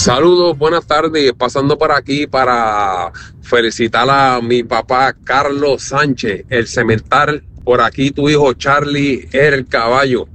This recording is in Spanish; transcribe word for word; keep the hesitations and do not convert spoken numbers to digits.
Saludos, buenas tardes. Pasando por aquí para felicitar a mi papá Carlos Sánchez, el cemental. Por aquí tu hijo Charlie el caballo.